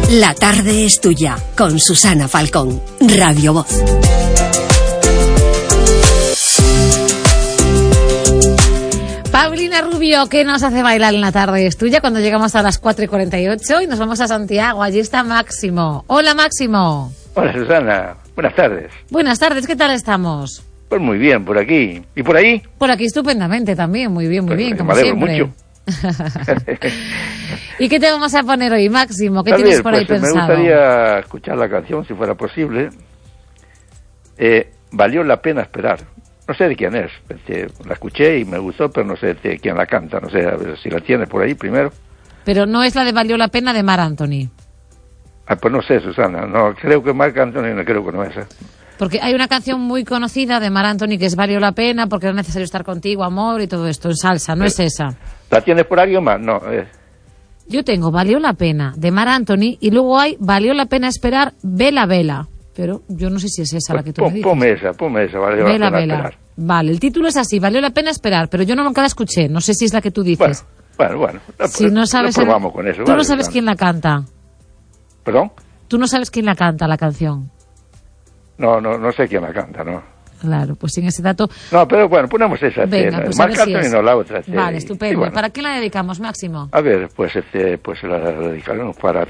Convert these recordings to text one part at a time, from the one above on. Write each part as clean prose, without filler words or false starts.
La tarde es tuya, con Susana Falcón, Radio Voz. Paulina Rubio, ¿qué nos hace bailar en La tarde es tuya cuando llegamos a las 4:48 y nos vamos a Santiago? Allí está Máximo. Hola, Máximo. Hola, Susana. Buenas tardes. Buenas tardes, ¿qué tal estamos? Pues muy bien, por aquí. ¿Y por ahí? Por aquí estupendamente también, muy bien, como me alegro siempre. Mucho. ¿Y qué te vamos a poner hoy, Máximo? ¿Qué tienes por ahí pensado? Me gustaría escuchar la canción, si fuera posible. Valió la pena esperar. No sé de quién es. La escuché y me gustó, pero no sé de quién la canta. No sé, a ver si la tienes por ahí primero. Pero no es la de Valió la pena de Mar Anthony. Pues no sé, Susana. No, creo que Marc Anthony, no creo que no es. Porque hay una canción muy conocida de Mar Anthony que es Valió la pena, porque era necesario estar contigo, amor, y todo esto en salsa. No es esa. ¿La tienes por alguien más? No. Yo tengo Valió la pena de Mar Anthony y luego hay Valió la pena esperar, Vela Vela. Pero yo no sé si es esa la que tú me dices. Ponme esa, Valió Vela, la pena Vela. esperar. Vale, el título es así, Valió la pena esperar, pero yo nunca la escuché. No sé si es la que tú dices. Bueno. Si no sabes probamos con eso. Tú no sabes quién la canta. ¿Perdón? Tú no sabes quién la canta, la canción. No sé quién la canta, ¿no? Claro, pues sin ese dato... No, pero bueno, ponemos esa. Venga, pues Marc Anthony, no la otra. Vale, estupendo. Bueno. ¿Para quién la dedicamos, Máximo? A ver, pues la dedicaremos para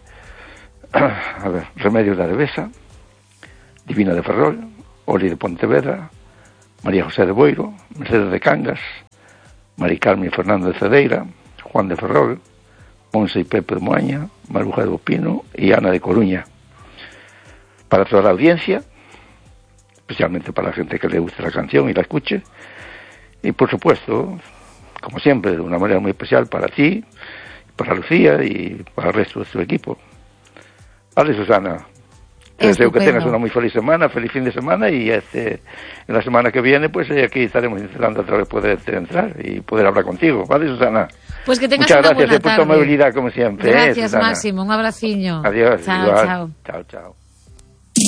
Remedios de Arevesa, Divina de Ferrol, Oli de Pontevedra, María José de Boiro, Mercedes de Cangas, Mari Carmen y Fernando de Cedeira, Juan de Ferrol, Monse y Pepe de Moaña, Maruja de Bopino y Ana de Coruña. Para toda la audiencia, especialmente para la gente que le guste la canción y la escuche, y por supuesto, como siempre, de una manera muy especial para ti, para Lucía y para el resto de tu equipo. Vale, Susana. Te deseo que tengas una muy feliz semana, feliz fin de semana, y en la semana que viene, pues aquí estaremos intentando otra vez poder entrar y poder hablar contigo. ¿Vale, Susana? Pues que tengas muchas una gracias buena tarde. Por tu amabilidad, como siempre. Gracias, Susana. Máximo. Un abraciño. Adiós. Chao, igual. chao. Chao.